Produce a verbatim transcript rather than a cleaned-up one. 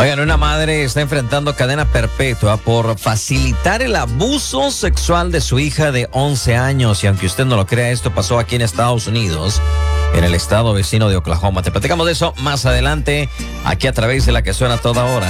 Oigan, una madre está enfrentando cadena perpetua por facilitar el abuso sexual de su hija de once años. Y aunque usted no lo crea, esto pasó aquí en Estados Unidos, en el estado vecino de Oklahoma. Te platicamos de eso más adelante, aquí a través de la que suena a toda hora.